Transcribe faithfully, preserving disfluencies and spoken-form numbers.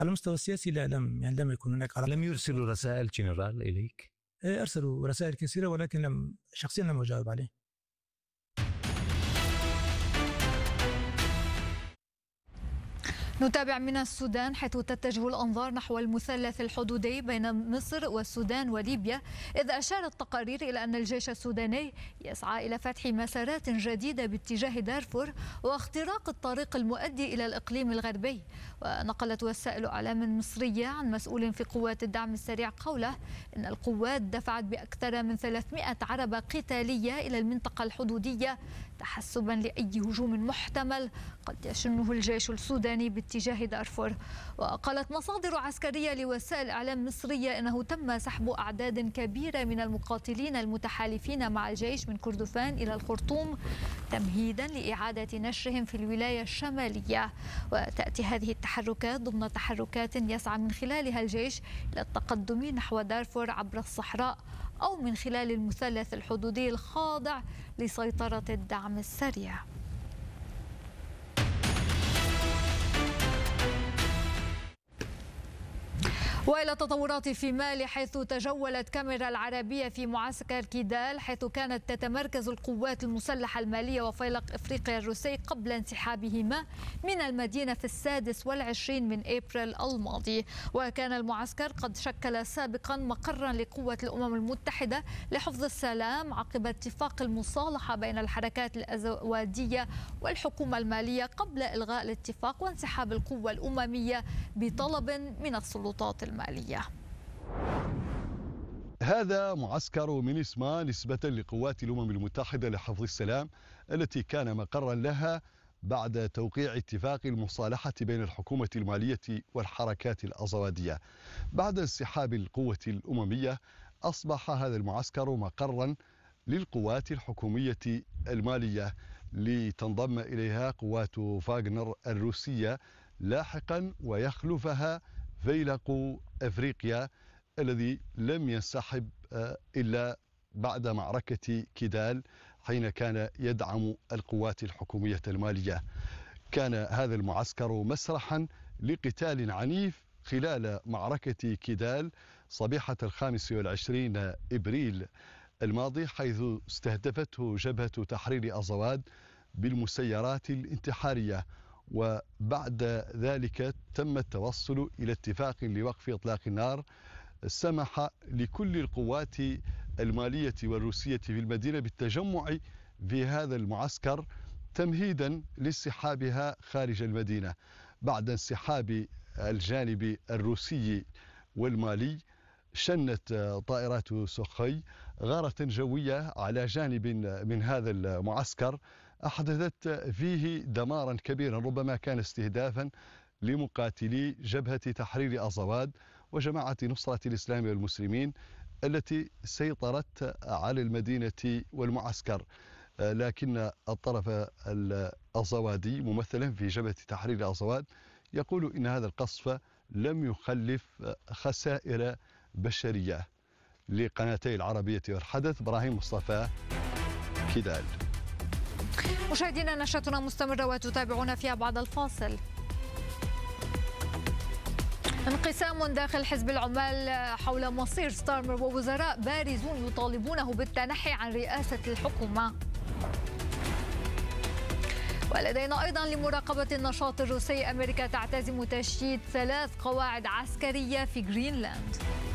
على المستوى السياسي لا، لم يعني لم يكن هناك علاقة. لم يرسلوا رسائل جنرال إليك؟ أرسلوا رسائل كثيرة ولكن لم شخصيا لم أجاوب عليه. نتابع من السودان، حيث تتجه الأنظار نحو المثلث الحدودي بين مصر والسودان وليبيا، إذ أشارت تقارير إلى أن الجيش السوداني يسعى إلى فتح مسارات جديدة باتجاه دارفور واختراق الطريق المؤدي إلى الإقليم الغربي. ونقلت وسائل إعلام مصرية عن مسؤول في قوات الدعم السريع قوله إن القوات دفعت بأكثر من ثلاثمائة عربة قتالية إلى المنطقة الحدودية تحسبا لأي هجوم محتمل قد يشنه الجيش السوداني باتجاه دارفور. وقالت مصادر عسكرية لوسائل إعلام مصرية إنه تم سحب أعداد كبيرة من المقاتلين المتحالفين مع الجيش من كردفان إلى الخرطوم تمهيدا لإعادة نشرهم في الولاية الشمالية. وتأتي هذه التحركات ضمن تحركات يسعى من خلالها الجيش إلى التقدم نحو دارفور عبر الصحراء أو من خلال المثلث الحدودي الخاضع لسيطرة الدعم السريع. وإلى التطورات في مالي، حيث تجولت كاميرا العربية في معسكر كيدال، حيث كانت تتمركز القوات المسلحة المالية وفيلق إفريقيا الروسي قبل انسحابهما من المدينة في السادس والعشرين من أبريل الماضي. وكان المعسكر قد شكل سابقا مقرا لقوة الأمم المتحدة لحفظ السلام عقب اتفاق المصالحة بين الحركات الأزوادية والحكومة المالية قبل إلغاء الاتفاق وانسحاب القوة الأممية بطلب من السلطات المالية. هذا معسكر مينيسما نسبة لقوات الأمم المتحدة لحفظ السلام التي كان مقرا لها بعد توقيع اتفاق المصالحة بين الحكومة المالية والحركات الأزوادية. بعد انسحاب القوة الأممية أصبح هذا المعسكر مقرا للقوات الحكومية المالية لتنضم إليها قوات فاغنر الروسية لاحقا ويخلفها فيلق إفريقيا الذي لم ينسحب إلا بعد معركة كيدال حين كان يدعم القوات الحكومية المالية. كان هذا المعسكر مسرحا لقتال عنيف خلال معركة كيدال صبيحة الخامس والعشرين إبريل الماضي، حيث استهدفته جبهة تحرير أزواد بالمسيرات الانتحارية. وبعد ذلك تم التوصل إلى اتفاق لوقف إطلاق النار سمح لكل القوات المالية والروسية في المدينة بالتجمع في هذا المعسكر تمهيدا لانسحابها خارج المدينة. بعد انسحاب الجانب الروسي والمالي شنت طائرات سوخوي غارة جوية على جانب من هذا المعسكر أحدثت فيه دمارا كبيرا، ربما كان استهدافا لمقاتلي جبهة تحرير أزواد وجماعة نصرة الإسلام والمسلمين التي سيطرت على المدينة والمعسكر. لكن الطرف الأزوادي ممثلا في جبهة تحرير أزواد يقول إن هذا القصف لم يخلف خسائر بشرية. لقناتي العربية والحدث، إبراهيم مصطفى، كيدال. مشاهدينا، نشرتنا مستمرة وتتابعون فيها بعد الفاصل. انقسام داخل حزب العمال حول مصير ستارمر ووزراء بارزون يطالبونه بالتنحي عن رئاسة الحكومة. ولدينا أيضا لمراقبة النشاط الروسي، أمريكا تعتزم تشييد ثلاث قواعد عسكرية في غرينلاند.